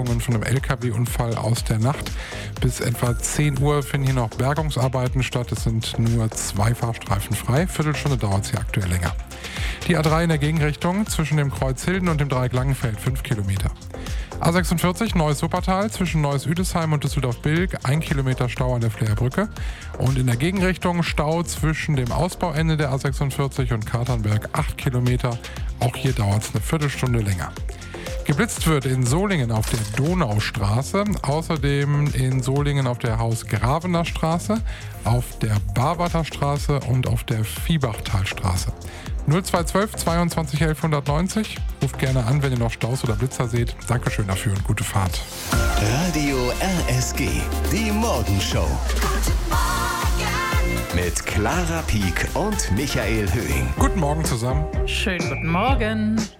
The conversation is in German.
Auswirkungen von einem LKW-Unfall aus der Nacht. Bis etwa 10 Uhr finden hier noch Bergungsarbeiten statt. Es sind nur 2 Fahrstreifen frei. Viertelstunde dauert es hier aktuell länger. Die A3 in der Gegenrichtung zwischen dem Kreuz Hilden und dem Dreieck Langenfeld 5 Kilometer. A46 Neues Wuppertal zwischen Neues Üdesheim und Düsseldorf-Bilk 1 Kilometer Stau an der Fleerbrücke. Und in der Gegenrichtung Stau zwischen dem Ausbauende der A46 und Katernberg 8 Kilometer. Auch hier dauert es eine Viertelstunde länger. Geblitzt wird in Solingen auf der Donaustraße, außerdem in Solingen auf der Haus-Gravener Straße, auf der Barbater Straße und auf der Viehbachtalstraße. 0212 22 11 190. Ruft gerne an, wenn ihr noch Staus oder Blitzer seht. Dankeschön dafür und gute Fahrt. Radio RSG, die Morgenshow. Guten Morgen. Mit Clara Pieck und Michael Höhing. Guten Morgen zusammen. Schönen guten Morgen.